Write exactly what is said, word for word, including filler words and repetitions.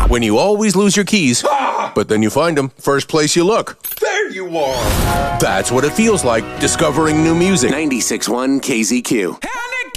When you always lose your keys, but then you find them first place you look. There you are. That's what it feels like discovering new music. ninety-six point one K Z Q.